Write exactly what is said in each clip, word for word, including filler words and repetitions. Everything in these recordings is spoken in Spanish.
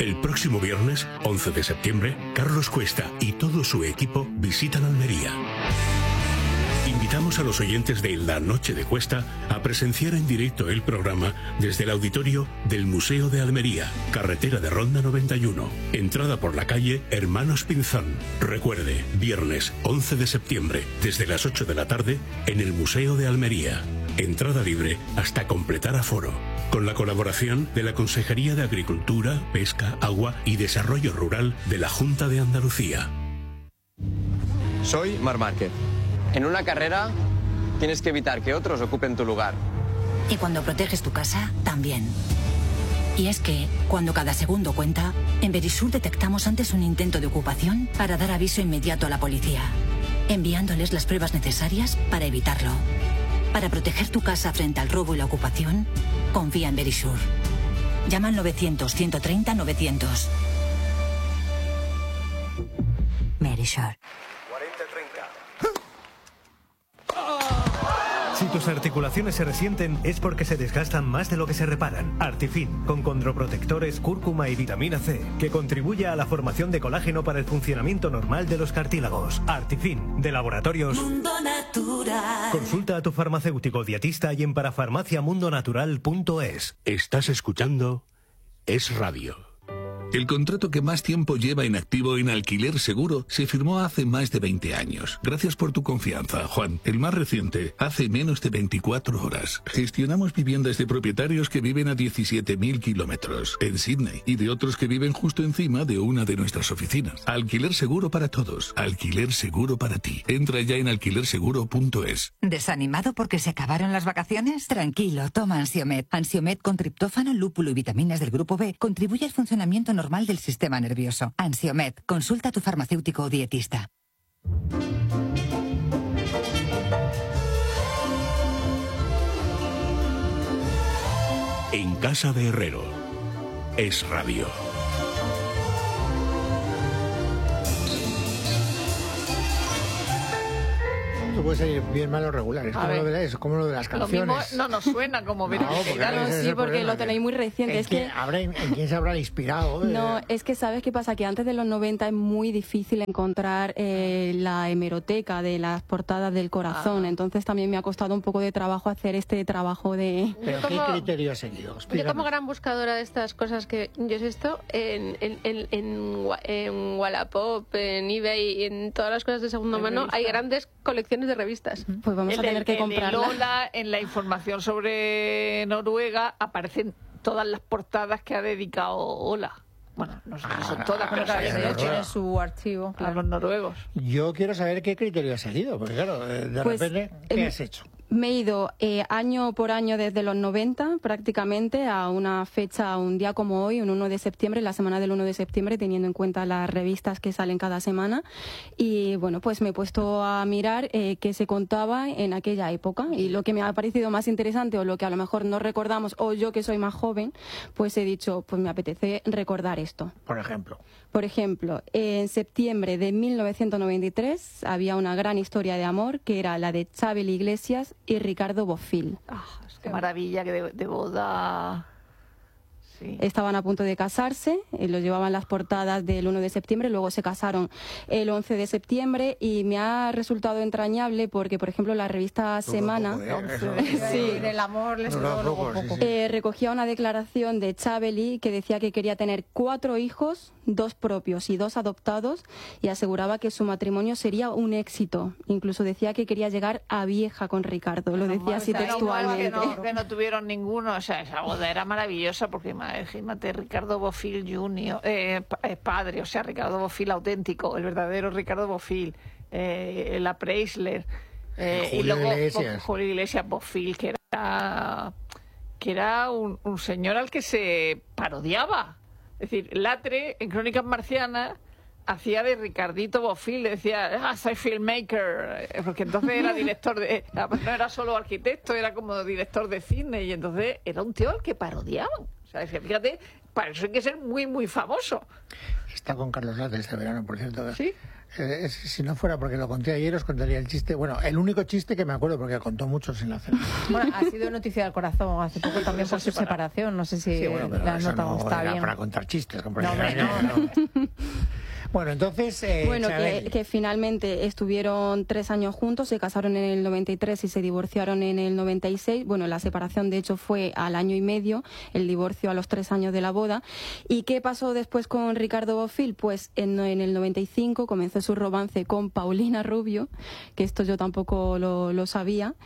El próximo viernes, once de septiembre, Carlos Cuesta y todo su equipo visitan Almería. Invitamos a los oyentes de La Noche de Cuesta a presenciar en directo el programa desde el auditorio del Museo de Almería, carretera de Ronda noventa y uno, entrada por la calle Hermanos Pinzón. Recuerde, viernes once de septiembre, desde las ocho de la tarde, en el Museo de Almería. Entrada libre hasta completar aforo. Con la colaboración de la Consejería de Agricultura, Pesca, Agua y Desarrollo Rural de la Junta de Andalucía. Soy Marc Márquez. En una carrera tienes que evitar que otros ocupen tu lugar. Y cuando proteges tu casa, también. Y es que, cuando cada segundo cuenta, en Verisur detectamos antes un intento de ocupación para dar aviso inmediato a la policía, enviándoles las pruebas necesarias para evitarlo. Para proteger tu casa frente al robo y la ocupación, confía en Verisur. Llama al novecientos, ciento treinta, novecientos. Verisur. Si tus articulaciones se resienten es porque se desgastan más de lo que se reparan. Artifin, con condroprotectores, cúrcuma y vitamina C, que contribuye a la formación de colágeno para el funcionamiento normal de los cartílagos. Artifin, de Laboratorios Mundo Natural. Consulta a tu farmacéutico dietista y en parafarmacia mundo natural punto es. Estás escuchando Es Radio. El contrato que más tiempo lleva inactivo en Alquiler Seguro se firmó hace más de veinte años. Gracias por tu confianza, Juan. El más reciente, hace menos de veinticuatro horas. Gestionamos viviendas de propietarios que viven a diecisiete mil kilómetros en Sydney y de otros que viven justo encima de una de nuestras oficinas. Alquiler Seguro para todos. Alquiler Seguro para ti. Entra ya en alquiler seguro punto es. ¿Desanimado porque se acabaron las vacaciones? Tranquilo, toma Ansiomed. Ansiomed con triptófano, lúpulo y vitaminas del grupo B contribuye al funcionamiento normal del sistema nervioso. Ansiomed. Consulta a tu farmacéutico o dietista. En Casa de Herrero. Es Radio. Puede ser bien, malo, regular. Es como lo, de, es como lo de las canciones. Lo mismo no nos suena como no, porque claro, sí, porque lo tenéis muy reciente. Es que habrá, ¿en quién se habrá inspirado? Eh? No, es que sabes qué pasa, que antes de los noventa es muy difícil encontrar eh, la hemeroteca de las portadas del corazón. Ah. Entonces también me ha costado un poco de trabajo hacer este trabajo de... ¿Pero qué como, criterio has seguido? Explícame. Yo como gran buscadora de estas cosas que yo he visto en, en, en, en, en Wallapop, en eBay, en todas las cosas de segunda mano, hay grandes colecciones de revistas. Pues vamos el, a tener que comprarla. En Lola, en la información sobre Noruega, aparecen todas las portadas que ha dedicado Ola. Bueno, no sé si son todas, pero claro, tiene su archivo. Claro. A los noruegos. Yo quiero saber qué criterio has seguido, porque claro, de pues, repente, ¿qué eh, has hecho? Me he ido eh, año por año desde los noventa prácticamente a una fecha, un día como hoy, un uno de septiembre, la semana del uno de septiembre, teniendo en cuenta las revistas que salen cada semana. Y bueno, pues me he puesto a mirar eh, qué se contaba en aquella época. Y lo que me ha parecido más interesante o lo que a lo mejor no recordamos, o yo que soy más joven, pues he dicho, pues me apetece recordar esto. Por ejemplo. Por ejemplo, en septiembre de mil novecientos noventa y tres había una gran historia de amor que era la de Chabel Iglesias y Ricardo Bofill. Oh, es que maravilla, que de, de boda... Sí. Estaban a punto de casarse, eh, los llevaban las portadas del uno de septiembre, luego se casaron el once de septiembre y me ha resultado entrañable porque, por ejemplo, la revista Todo Semana poco, ¿eh? sí, del amor les quedó luego poco, poco. Sí, sí. Eh, recogía una declaración de Chabeli que decía que quería tener cuatro hijos, dos propios y dos adoptados, y aseguraba que su matrimonio sería un éxito. Incluso decía que quería llegar a vieja con Ricardo, lo decía así textualmente. Que no, que no tuvieron ninguno, o sea, esa boda era maravillosa porque imagínate, Ricardo Bofill junior, eh, padre, o sea, Ricardo Bofill auténtico, el verdadero Ricardo Bofill, eh, la Preisler, eh, y luego Iglesias. Julio Iglesias Bofill, que era, que era un, un señor al que se parodiaba. Es decir, Latre, en Crónicas Marcianas, hacía de Ricardito Bofill, le decía, ah, soy filmmaker, porque entonces era director de... No era solo arquitecto, era como director de cine, y entonces era un tío al que parodiaban. O sea, decía, fíjate, para eso hay que ser muy, muy famoso. Está con Carlos Latre este verano, por cierto. ¿Sí? Eh, si no fuera porque lo conté ayer, os contaría el chiste. Bueno, el único chiste que me acuerdo, porque contó muchos en la cena. Bueno, ha sido noticia del corazón hace poco también por su separación. No sé si sí, bueno, la nota no está era bien. para contar chistes. No, hombre, no, no. Bueno, entonces... Eh, bueno, que, que finalmente estuvieron tres años juntos, se casaron en el noventa y tres y se divorciaron en el noventa y seis. Bueno, la separación de hecho fue al año y medio, el divorcio a los tres años de la boda. ¿Y qué pasó después con Ricardo Bofill? Pues en, en el noventa y cinco comenzó su romance con Paulina Rubio, que esto yo tampoco lo, lo sabía.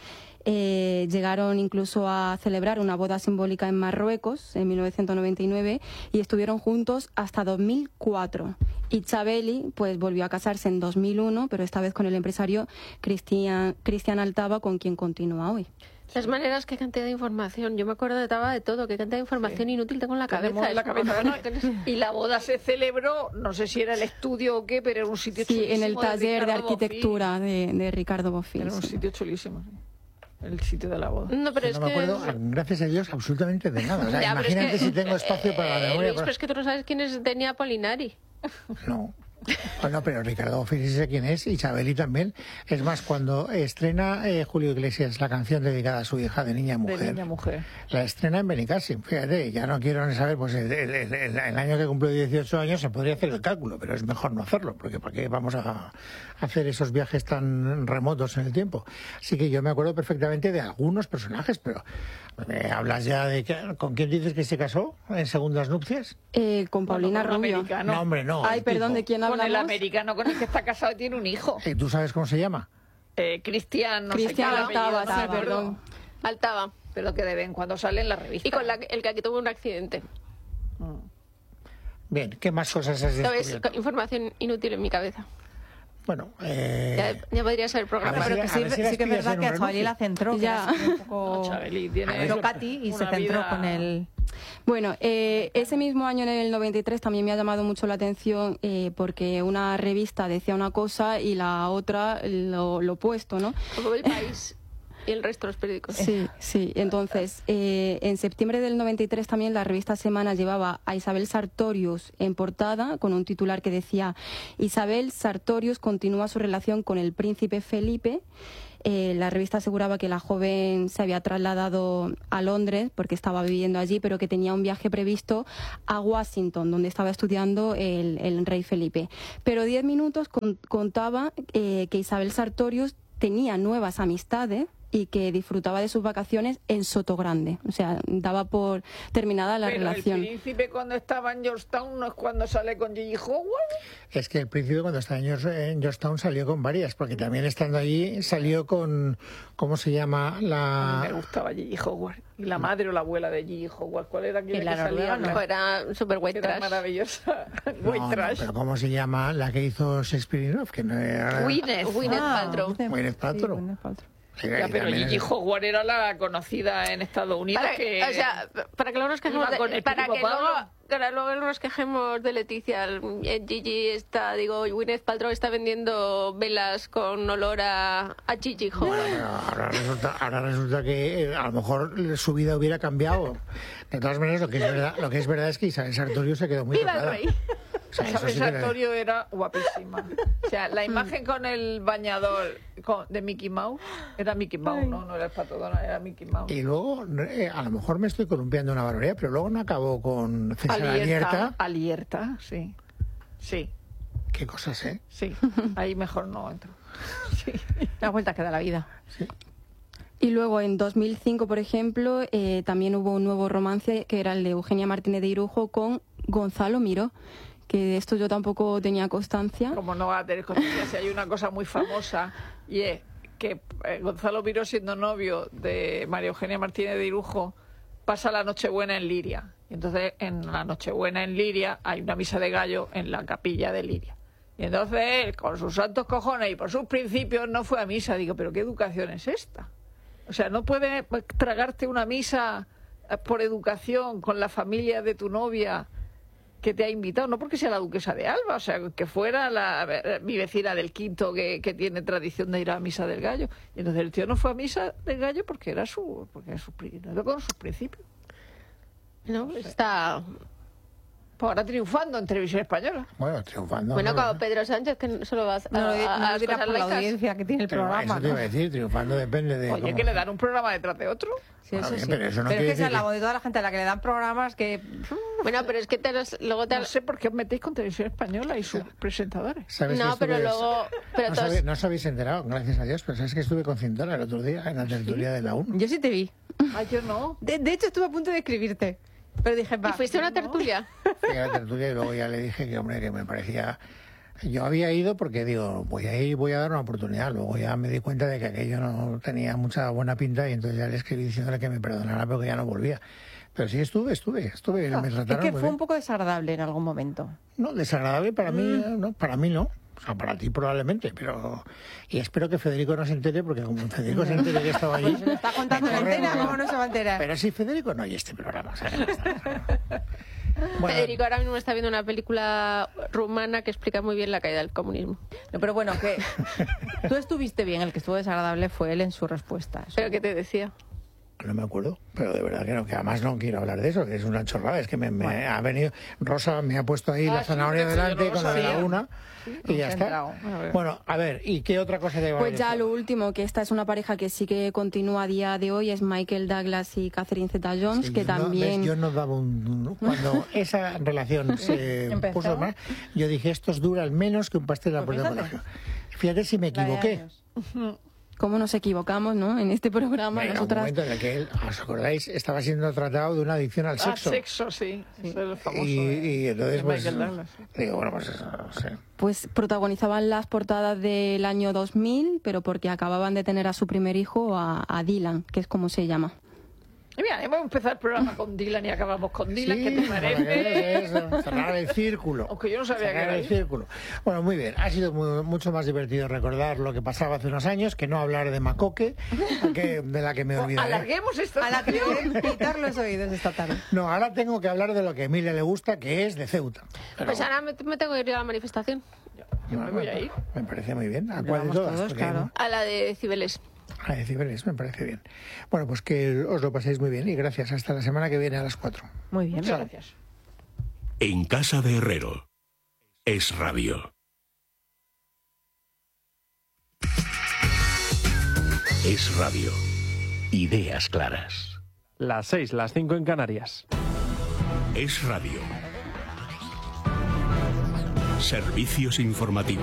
Eh, llegaron incluso a celebrar una boda simbólica en Marruecos en mil novecientos noventa y nueve y estuvieron juntos hasta dos mil cuatro. Y Chabeli pues volvió a casarse en dos mil uno, pero esta vez con el empresario Cristian, Cristian Altaba, con quien continúa hoy. De todas maneras, qué cantidad de información. Yo me acuerdo de Taba de todo, qué cantidad de información sí. inútil tengo en la cabeza. En la cabeza ¿no? Y la boda se celebró, no sé si era el estudio o qué, pero era un sitio sí, chulísimo. Sí, en el taller de, de arquitectura de, de Ricardo Bofill. Era un sitio chulísimo, sí. El sitio de la boda. No, pero sí, es no me que... acuerdo, gracias a Dios, absolutamente de nada. O sea, ya, imagínate es que, si tengo espacio eh, para la eh, memoria. Luis, pero es que tú no sabes quién es Denia Polinari. No. Bueno, pero Ricardo Bofill sé quién es, y Chabeli también. Es más, cuando estrena eh, Julio Iglesias la canción dedicada a su hija de Niña Mujer, de Niña Mujer. La estrena en Benicàssim. Fíjate, ya no quiero ni saber, pues el, el, el, el año que cumplió dieciocho años se podría hacer el cálculo, pero es mejor no hacerlo, porque ¿para qué vamos a hacer esos viajes tan remotos en el tiempo? Así que yo me acuerdo perfectamente de algunos personajes, pero ¿me hablas ya de que, con quién dices que se casó en segundas nupcias? Eh, con Paulina bueno, con Rubio. Americano. No, hombre, no. Ay, perdón, tipo. ¿de quién hablamos? Con el americano con el que está casado y tiene un hijo. ¿Y tú sabes cómo se llama? Eh, Cristian, no Cristian sé qué. Altaba, apellido, sí, no perdón. Altaba. Pero que de vez en cuando sale en la revista. Y con la, el que aquí tuvo un accidente. Mm. Bien, ¿qué más cosas has descubierto? ¿Sabes? Información inútil en mi cabeza. Bueno, eh... ya, ya podría ser el programa. Pero que sí, sí que es verdad que a Chabeli la centró, ya. Que un poco... No, Chabeli tiene Pero Katy y se centró vida... con el... Bueno, eh, ese mismo año, en el noventa y tres, también me ha llamado mucho la atención eh, porque una revista decía una cosa y la otra lo, lo opuesto, ¿no? Como El País y el resto de los periódicos. Sí, sí. Entonces, eh, en septiembre del noventa y tres también la revista Semana llevaba a Isabel Sartorius en portada con un titular que decía: Isabel Sartorius continúa su relación con el príncipe Felipe. Eh, la revista aseguraba que la joven se había trasladado a Londres porque estaba viviendo allí, pero que tenía un viaje previsto a Washington, donde estaba estudiando el, el rey Felipe. Pero diez minutos con, contaba eh, que Isabel Sartorius tenía nuevas amistades y que disfrutaba de sus vacaciones en Sotogrande. O sea, daba por terminada la Pero relación. el príncipe cuando estaba en Georgetown no es cuando sale con Gigi Howard. Es que el príncipe cuando estaba en Georgetown salió con varias, porque también estando allí salió con, ¿cómo se llama? La... A mí me gustaba Gigi Howard. Y la madre o la abuela de Gigi Howard. ¿Cuál era aquella Y la que salía? no, era super white Era trash. maravillosa. No, White no, trash. pero ¿cómo se llama la que hizo Shakespeare in Love? Que no era... Gwyneth, Gwyneth Ah, Paltrow. Gwyneth Paltrow. Sí, Gwyneth Paltrow. Ya, pero Gigi Howard era la conocida en Estados Unidos. Para, que... O sea, para que luego nos quejemos Iba con de, el para primo que Pablo. luego, para luego nos quejemos de Leticia. Eh, Gigi está, digo, Gwyneth Paltrow está vendiendo velas con olor a, a Gigi Howard. Bueno, pero ahora resulta, ahora resulta que eh, a lo mejor su vida hubiera cambiado. De todas maneras, lo que es verdad, lo que es, verdad es que Isabel Sartorius se quedó muy ¡Viva el tocada. rey! O sea, eso Isabel sí que era- Sartorio era guapísima. O sea, la imagen con el bañador con- de Mickey Mouse era Mickey Mouse, ¿no? No era el Pato Donald, era Mickey Mouse. Y luego, eh, a lo mejor me estoy columpiando una barbaridad, pero luego no acabó con César Alierta. Alierta, sí. Sí, Qué cosas, ¿eh? sí. Ahí mejor no entro. Sí. La vuelta que da la vida. Y luego en dos mil cinco, por ejemplo, eh, también hubo un nuevo romance que era el de Eugenia Martínez de Irujo con Gonzalo Miró, que de esto yo tampoco tenía constancia. Como no va a tener constancia, si hay una cosa muy famosa y es que eh, Gonzalo Miró, siendo novio de María Eugenia Martínez de Irujo, pasa la Nochebuena en Liria. Y entonces en la Nochebuena en Liria hay una misa de gallo en la capilla de Liria. Y entonces él, con sus santos cojones y por sus principios, no fue a misa. Digo, ¿pero qué educación es esta? O sea, no puedes tragarte una misa por educación con la familia de tu novia que te ha invitado, no porque sea la duquesa de Alba, o sea, que fuera la, mi vecina del Quinto que, que tiene tradición de ir a la misa del gallo. Y entonces el tío no fue a misa del gallo porque era su, porque era su, no, con sus principios. No, está... Pues ahora triunfando en Televisión Española. Bueno, triunfando. Bueno, no, como no. Pedro Sánchez, que solo va a, No, lo, a, a, no a lo dirá cosas por la laicas. audiencia que tiene el Pero programa, eso te ¿no? iba a decir, triunfando depende de... Oye, cómo- que le dan un programa detrás de otro. Sí, eso Ah, bien, sí. pero eso no Pero quiere es que esa es decir la que- voz de toda la gente a la que le dan programas que... Bueno, pero es que te los, luego te... No sé por qué os metéis con Televisión Española y sus presentadores. ¿Sabes No, que pero estuve- luego- pero no, todos- sabéis, no os habéis enterado, gracias a Dios, pero sabes que estuve con Cintora el otro día en la tertulia de la U N. Yo sí te vi. Ah, yo no. De, de hecho, estuve a punto de escribirte. Pero dije, va. ¿Y fuiste a una tertulia? Fui a la tertulia y luego ya le dije que, hombre, que me parecía... Yo había ido porque digo, voy a ir, voy a dar una oportunidad. Luego ya me di cuenta de que aquello no tenía mucha buena pinta y entonces ya le escribí diciéndole que me perdonara porque ya no volvía. Pero sí estuve, estuve, estuve, No, me es trataron que muy fue bien. un poco desagradable en algún momento. No, desagradable para mí, Mm. no, para mí no. O sea, para ti probablemente, pero... Y espero que Federico no se entere, porque como Federico se entere que estaba allí... Pues se lo está contando en me corre antena, mucho. ¿cómo no se va a enterar? Pero si Federico no oye este programa, o sea, que no está. Bueno, Federico ahora mismo está viendo una película rumana que explica muy bien la caída del comunismo. No, pero bueno, que tú estuviste bien, el que estuvo desagradable fue él en su respuesta. Eso- ¿Pero qué te decía? no me acuerdo, pero de verdad que no, que además no quiero hablar de eso, que es una chorrada, es que me, me ha venido... Rosa me ha puesto ahí Ah, la sí, zanahoria pero yo delante no lo con la de la sabía. una y ya está. A ver. Bueno, a ver, ¿y qué otra cosa te va a Pues decir? ya lo último, que esta es una pareja que sí que continúa a día de hoy, es Michael Douglas y Catherine Zeta-Jones, Sí, que yo no- también... ves, yo no daba un... Cuando esa relación se Empezó. puso más, yo dije, estos duran menos que un pastel a la Pues puerta del fíjate. colegio. Fíjate si me La de equivoqué. años. ¿Cómo nos equivocamos, no? En este programa, Venga, un nosotras... momento en el que él, ¿os acordáis? Estaba siendo tratado de una adicción al Ah, sexo. sexo, sí. Es el famoso. y, eh, y entonces, de pues, Michael Douglas. digo, bueno, pues eso, no sé. Pues protagonizaban las portadas del año dos mil, pero porque acababan de tener a su primer hijo, a, a Dylan, que es como se llama. Y mira, hemos empezado el programa con Dylan y acabamos con Dylan, Sí, ¿qué te para que veas parece? eso, cerrar el círculo. Aunque yo no sabía que Cerrar era el ahí. círculo. Bueno, muy bien. Ha sido muy- mucho más divertido recordar lo que pasaba hace unos años que no hablar de Macoque, que, de la que me olvidaré. Alarguemos esta A la que le sección. voy a quitar los oídos esta tarde. No, ahora tengo que hablar de lo que a Emilia le gusta, que es de Ceuta. Pero, Pues ahora me, me tengo que ir a la manifestación. Yo me voy a ir. Me parece muy bien. ¿A cuál de Vamos todas? todos, Porque hay claro. A la de Cibeles. A de Cibeles, me parece bien. Bueno, pues que os lo paséis muy bien y gracias. Hasta la semana que viene a las cuatro. Muy bien. Muchas gracias. En casa de Herrero. Es radio. Es radio. Ideas claras. Las seis, las cinco en Canarias. Es radio. Servicios informativos.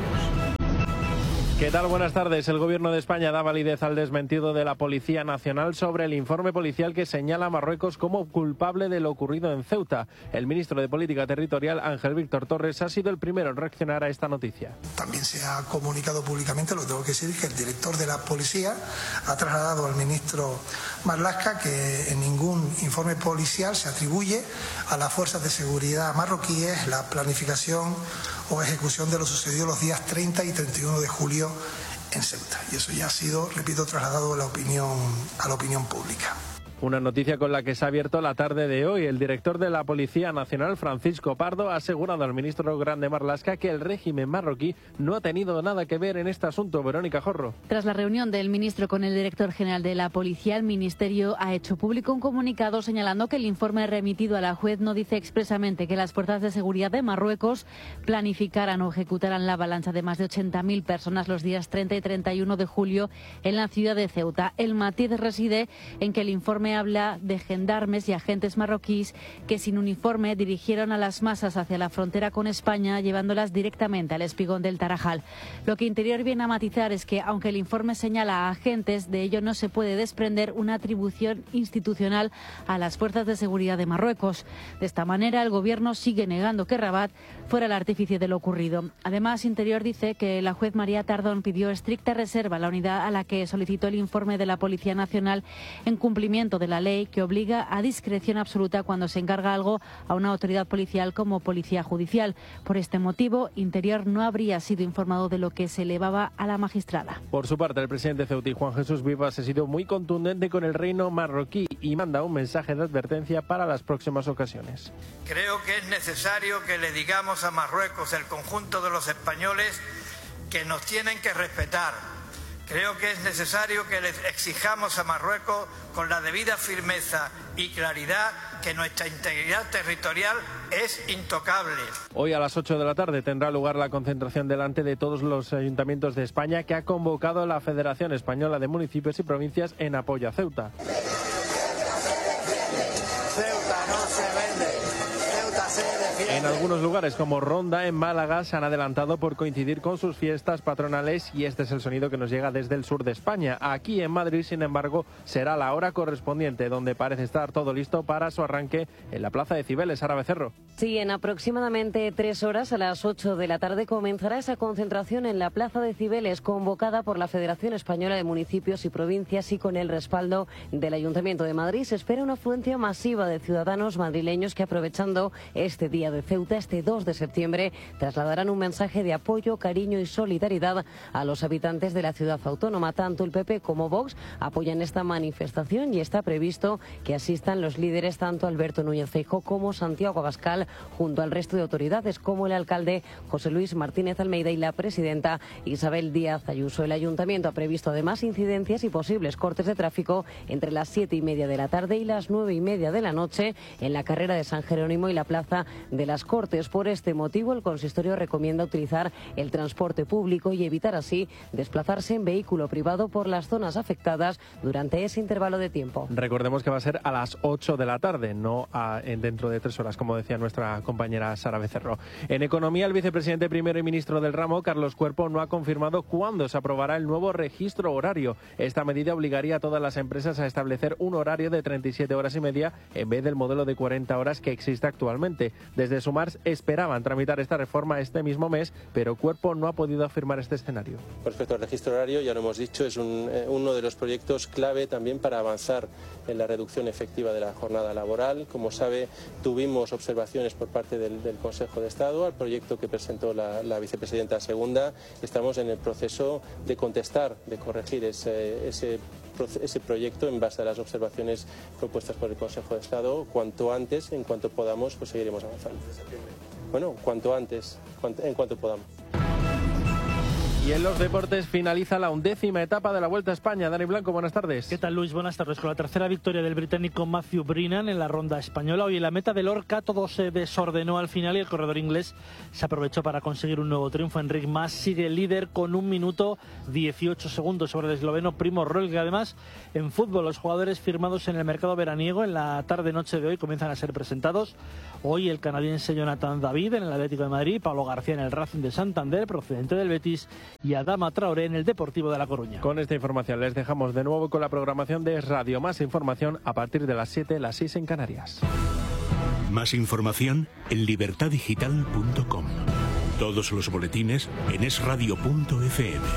¿Qué tal? Buenas tardes. El Gobierno de España da validez al desmentido de la Policía Nacional sobre el informe policial que señala a Marruecos como culpable de lo ocurrido en Ceuta. El ministro de Política Territorial, Ángel Víctor Torres, ha sido el primero en reaccionar a esta noticia. También se ha comunicado públicamente, lo que tengo que decir, que el director de la policía ha trasladado al ministro Marlaska que en ningún informe policial se atribuye a las fuerzas de seguridad marroquíes la planificación o ejecución de lo sucedido los días treinta y treinta y uno de julio en Ceuta. Y eso ya ha sido, repito, trasladado a la opinión, a la opinión pública. Una noticia con la que se ha abierto la tarde de hoy. El director de la Policía Nacional, Francisco Pardo, ha asegurado al ministro Grande Marlaska que el régimen marroquí no ha tenido nada que ver en este asunto. Verónica Jorro. Tras la reunión del ministro con el director general de la Policía, el Ministerio ha hecho público un comunicado señalando que el informe remitido a la juez no dice expresamente que las fuerzas de seguridad de Marruecos planificaran o ejecutaran la avalancha de más de ochenta mil personas los días treinta y treinta y uno de julio en la ciudad de Ceuta. El matiz reside en que el informe habla de gendarmes y agentes marroquíes que sin uniforme dirigieron a las masas hacia la frontera con España, llevándolas directamente al espigón del Tarajal. Lo que Interior viene a matizar es que, aunque el informe señala a agentes, de ello no se puede desprender una atribución institucional a las fuerzas de seguridad de Marruecos. De esta manera, el Gobierno sigue negando que Rabat fuera el artífice de lo ocurrido. Además, Interior dice que la juez María Tardón pidió estricta reserva a la unidad a la que solicitó el informe de la Policía Nacional en cumplimiento de la ley que obliga a discreción absoluta cuando se encarga algo a una autoridad policial como policía judicial. Por este motivo, Interior no habría sido informado de lo que se elevaba a la magistrada. Por su parte, el presidente ceutí, Juan Jesús Vivas, ha sido muy contundente con el reino marroquí y manda un mensaje de advertencia para las próximas ocasiones. Creo que es necesario que le digamos a Marruecos, el conjunto de los españoles, que nos tienen que respetar, Creo que es necesario que le exijamos a Marruecos con la debida firmeza y claridad que nuestra integridad territorial es intocable. Hoy a las ocho de la tarde tendrá lugar la concentración delante de todos los ayuntamientos de España que ha convocado la Federación Española de Municipios y Provincias en apoyo a Ceuta. Ceuta no se vende. Ceuta se defiende. En algunos lugares como Ronda, en Málaga, se han adelantado por coincidir con sus fiestas patronales y este es el sonido que nos llega desde el sur de España. Aquí en Madrid, sin embargo, será la hora correspondiente, donde parece estar todo listo para su arranque en la Plaza de Cibeles. Sara Becerro. Sí, en aproximadamente tres horas, a las ocho de la tarde, comenzará esa concentración en la Plaza de Cibeles, convocada por la Federación Española de Municipios y Provincias y con el respaldo del Ayuntamiento de Madrid. Se espera una afluencia masiva de ciudadanos madrileños que, aprovechando este día de Ceuta, este dos de septiembre, trasladarán un mensaje de apoyo, cariño y solidaridad a los habitantes de la ciudad autónoma. Tanto el P P como Vox apoyan esta manifestación y está previsto que asistan los líderes, tanto Alberto Núñez Feijóo como Santiago Abascal, junto al resto de autoridades como el alcalde José Luis Martínez Almeida y la presidenta Isabel Díaz Ayuso. El ayuntamiento ha previsto además incidencias y posibles cortes de tráfico entre las siete y media de la tarde y las nueve y media de la noche en la carrera de San Jerónimo y la plaza de las Cortes. Por este motivo, el consistorio recomienda utilizar el transporte público y evitar así desplazarse en vehículo privado por las zonas afectadas durante ese intervalo de tiempo. Recordemos que va a ser a las ocho de la tarde, no a, en dentro de tres horas, como decía nuestra compañera Sara Becerro. En economía, el vicepresidente primero y ministro del ramo, Carlos Cuerpo, no ha confirmado cuándo se aprobará el nuevo registro horario. Esta medida obligaría a todas las empresas a establecer un horario de treinta y siete horas y media en vez del modelo de cuarenta horas que existe actualmente. Desde Sumar esperaban tramitar esta reforma este mismo mes, pero Cuerpo no ha podido afirmar este escenario. Respecto al registro horario, ya lo hemos dicho, es un, eh, uno de los proyectos clave también para avanzar en la reducción efectiva de la jornada laboral. Como sabe, tuvimos observaciones por parte del, del Consejo de Estado al proyecto que presentó la, la vicepresidenta segunda. Estamos en el proceso de contestar, de corregir ese, ese, ese proyecto en base a las observaciones propuestas por el Consejo de Estado. Cuanto antes, en cuanto podamos, pues seguiremos avanzando. Bueno, cuanto antes, en cuanto podamos. Y en los deportes finaliza la undécima etapa de la Vuelta a España. Dani Blanco, buenas tardes. ¿Qué tal, Luis? Buenas tardes. Con la tercera victoria del británico Matthew Brennan en la ronda española. Hoy en la meta de Lorca todo se desordenó al final y el corredor inglés se aprovechó para conseguir un nuevo triunfo. Enric Mas sigue líder con un minuto dieciocho segundos sobre el esloveno Primo Roglic. Que además, en fútbol, los jugadores firmados en el mercado veraniego en la tarde-noche de hoy comienzan a ser presentados. Hoy el canadiense Jonathan David en el Atlético de Madrid, Pablo García en el Racing de Santander, procedente del Betis, y Adama Traoré en el Deportivo de La Coruña. Con esta información les dejamos de nuevo con la programación de Es Radio. Más información a partir de las siete, las seis en Canarias. Más información en libertad digital punto com. Todos los boletines en es radio punto efe eme.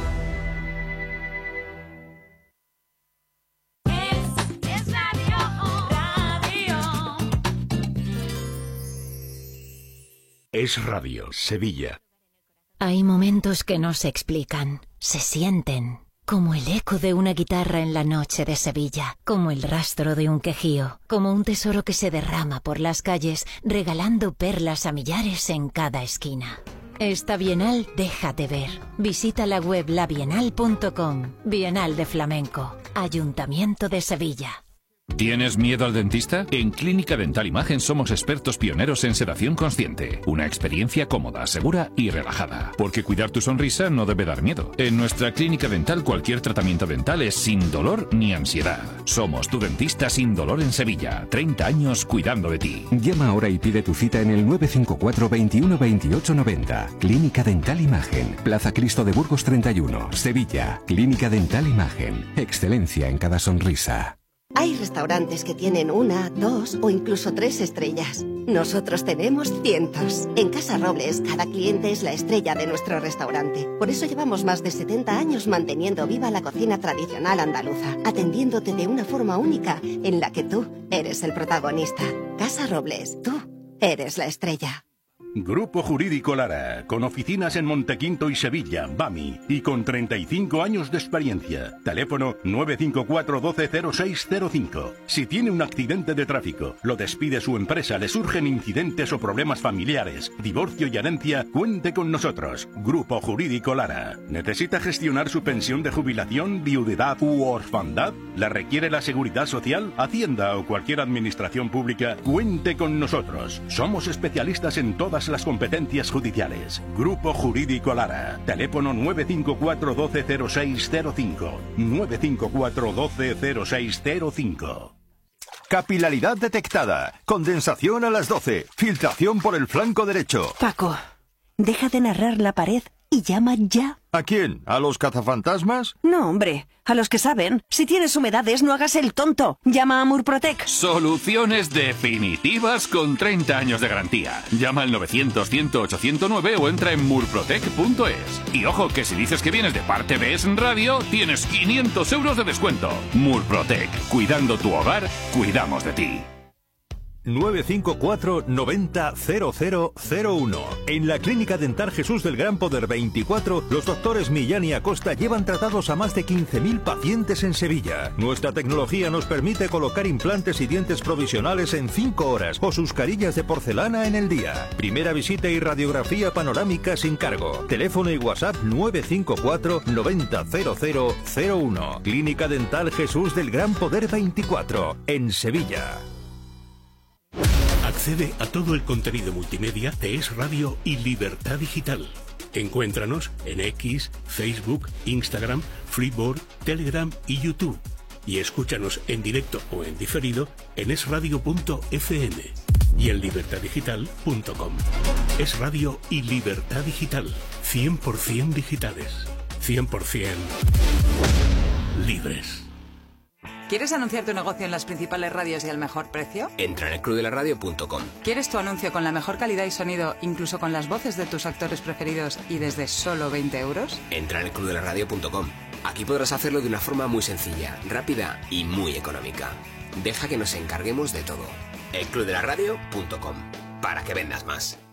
Es Radio, Sevilla. Hay momentos que no se explican, se sienten, como el eco de una guitarra en la noche de Sevilla, como el rastro de un quejío, como un tesoro que se derrama por las calles, regalando perlas a millares en cada esquina. Esta Bienal déjate ver. Visita la web la bienal punto com. Bienal de Flamenco, Ayuntamiento de Sevilla. ¿Tienes miedo al dentista? En Clínica Dental Imagen somos expertos pioneros en sedación consciente. Una experiencia cómoda, segura y relajada. Porque cuidar tu sonrisa no debe dar miedo. En nuestra clínica dental cualquier tratamiento dental es sin dolor ni ansiedad. Somos tu dentista sin dolor en Sevilla. treinta años cuidando de ti. Llama ahora y pide tu cita en el nueve cinco cuatro, veintiuno, veintiocho, noventa. Clínica Dental Imagen. Plaza Cristo de Burgos treinta y uno, Sevilla. Clínica Dental Imagen. Excelencia en cada sonrisa. Hay restaurantes que tienen una, dos o incluso tres estrellas. Nosotros tenemos cientos. En Casa Robles, cada cliente es la estrella de nuestro restaurante. Por eso llevamos más de setenta años manteniendo viva la cocina tradicional andaluza, atendiéndote de una forma única en la que tú eres el protagonista. Casa Robles, tú eres la estrella. Grupo Jurídico Lara, con oficinas en Montequinto y Sevilla, Bami, y con treinta y cinco años de experiencia. Teléfono nueve cinco cuatro uno dos cero seis cero cinco. Si tiene un accidente de tráfico, lo despide su empresa, le surgen incidentes o problemas familiares, divorcio y herencia, cuente con nosotros. Grupo Jurídico Lara. ¿Necesita gestionar su pensión de jubilación, viudedad u orfandad? ¿La requiere la Seguridad Social, Hacienda o cualquier administración pública? Cuente con nosotros. Somos especialistas en todas las competencias judiciales. Grupo Jurídico Lara. Teléfono nueve cinco cuatro uno dos cero seis cero cinco. nueve cinco cuatro uno dos cero seis cero cinco. Capilaridad detectada. Condensación a las doce. Filtración por el flanco derecho. Paco, deja de narrar la pared y llama ya. ¿A quién? ¿A los cazafantasmas? No, hombre, a los que saben. Si tienes humedades, no hagas el tonto. Llama a Murprotec. Soluciones definitivas con treinta años de garantía. Llama al novecientos, cien, ocho cero nueve o entra en murprotec punto es. Y ojo, que si dices que vienes de parte de Es Radio, tienes quinientos euros de descuento. Murprotec. Cuidando tu hogar, cuidamos de ti. nueve cinco cuatro noventa cero cero cero uno. En la Clínica Dental Jesús del Gran Poder veinticuatro, los doctores Millán y Acosta llevan tratados a más de quince mil pacientes en Sevilla. Nuestra tecnología nos permite colocar implantes y dientes provisionales en cinco horas o sus carillas de porcelana en el día. Primera visita y radiografía panorámica sin cargo. Teléfono y WhatsApp nueve cinco cuatro noventa cero cero cero uno. Clínica Dental Jesús del Gran Poder veinticuatro, en Sevilla. Accede a todo el contenido multimedia de Es Radio y Libertad Digital. Encuéntranos en X, Facebook, Instagram, Freeboard, Telegram y YouTube. Y escúchanos en directo o en diferido en es radio punto efe eme y en libertad digital punto com. Es Radio y Libertad Digital. cien por ciento digitales. cien por ciento libres. ¿Quieres anunciar tu negocio en las principales radios y al mejor precio? Entra en el club de la radio punto com. ¿Quieres tu anuncio con la mejor calidad y sonido, incluso con las voces de tus actores preferidos y desde solo veinte euros? Entra en el club de la radio punto com. Aquí podrás hacerlo de una forma muy sencilla, rápida y muy económica. Deja que nos encarguemos de todo. el club de la radio punto com. Para que vendas más.